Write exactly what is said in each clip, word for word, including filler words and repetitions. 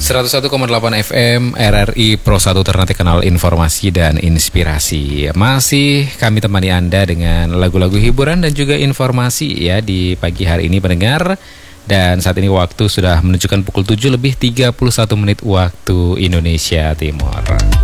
seratus satu koma delapan F M R R I Pro satu Ternate, kanal informasi dan inspirasi. Masih kami temani Anda dengan lagu-lagu hiburan dan juga informasi ya di pagi hari ini pendengar. Dan saat ini waktu sudah menunjukkan pukul tujuh lebih tiga puluh satu menit waktu Indonesia Timur.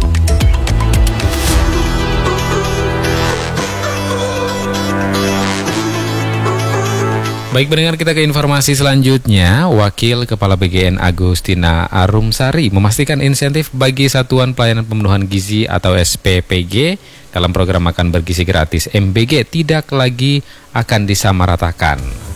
Baik pendengar, kita ke informasi selanjutnya. Wakil Kepala B G N Agustina Arumsari memastikan insentif bagi Satuan Pelayanan Pemenuhan Gizi atau S P P G dalam program makan bergizi gratis M B G tidak lagi akan disamaratakan.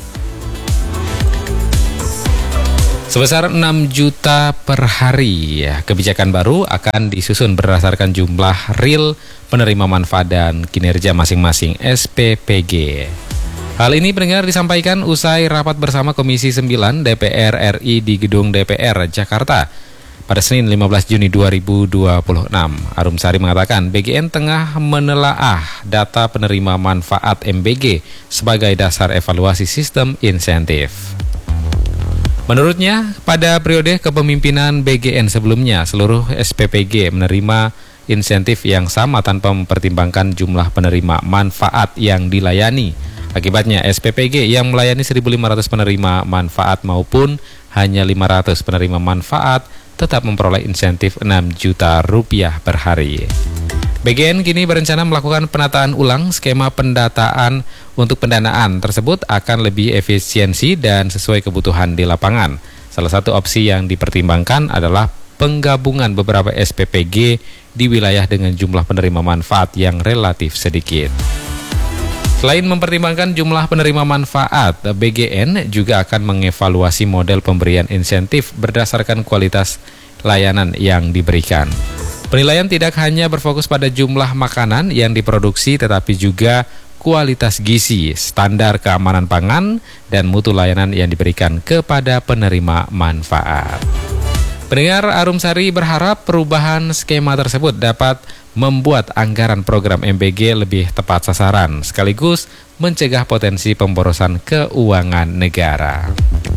Sebesar enam juta per hari, ya, kebijakan baru akan disusun berdasarkan jumlah real penerima manfaat dan kinerja masing-masing S P P G. Hal ini pendengar disampaikan usai rapat bersama Komisi sembilan D P R R I di Gedung D P R Jakarta pada Senin lima belas Juni dua ribu dua puluh enam. Arumsari mengatakan B G N tengah menelaah data penerima manfaat M B G sebagai dasar evaluasi sistem insentif. Menurutnya, pada periode kepemimpinan B G N sebelumnya, seluruh S P P G menerima insentif yang sama tanpa mempertimbangkan jumlah penerima manfaat yang dilayani. Akibatnya S P P G yang melayani seribu lima ratus penerima manfaat maupun hanya lima ratus penerima manfaat tetap memperoleh insentif enam juta rupiah per hari. B G N kini berencana melakukan penataan ulang skema pendataan untuk pendanaan tersebut akan lebih efisiensi dan sesuai kebutuhan di lapangan. Salah satu opsi yang dipertimbangkan adalah penggabungan beberapa S P P G di wilayah dengan jumlah penerima manfaat yang relatif sedikit. Selain mempertimbangkan jumlah penerima manfaat, B G N juga akan mengevaluasi model pemberian insentif berdasarkan kualitas layanan yang diberikan. Penilaian tidak hanya berfokus pada jumlah makanan yang diproduksi, tetapi juga kualitas gizi, standar keamanan pangan, dan mutu layanan yang diberikan kepada penerima manfaat. Pendengar, Arumsari berharap perubahan skema tersebut dapat membuat anggaran program M B G lebih tepat sasaran, sekaligus mencegah potensi pemborosan keuangan negara.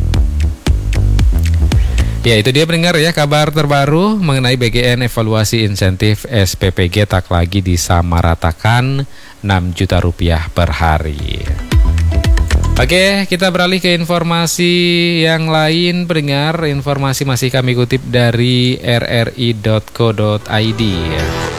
Ya, itu dia pendengar ya, kabar terbaru mengenai B G N evaluasi insentif S P P G tak lagi disamaratakan enam juta rupiah per hari. Oke, kita beralih ke informasi yang lain pendengar. Informasi masih kami kutip dari r r i dot co dot i d.